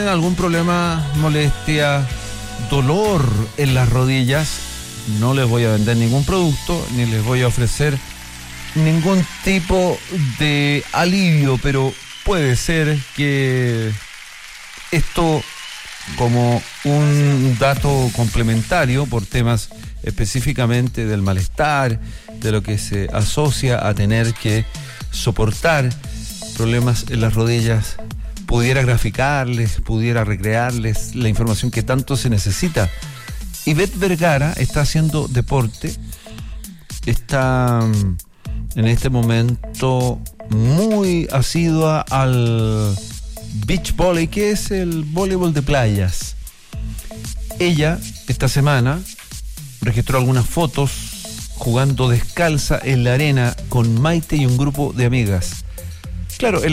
algún problema, molestia, dolor en las rodillas, no les voy a vender ningún producto ni les voy a ofrecer ningún tipo de alivio, pero puede ser que esto, como un dato complementario por temas específicamente del malestar, de lo que se asocia a tener que soportar problemas en las rodillas, pudiera graficarles, pudiera recrearles la información que tanto se necesita. Ivette Vergara está haciendo deporte, está en este momento muy asidua al beach volley, que es el voleibol de playas. Ella esta semana registró algunas fotos jugando descalza en la arena con Maite y un grupo de amigas. Claro,